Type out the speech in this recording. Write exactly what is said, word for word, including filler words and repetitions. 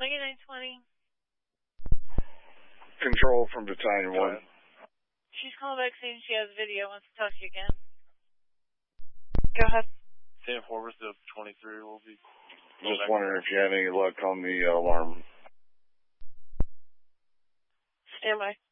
ninety-nine twenty. Control from Battalion one. She's calling back saying she has video, wants to talk to you again. Go ahead. Sam Forbes of twenty-three will be... Just wondering if you had any luck on the uh, alarm. Stand by.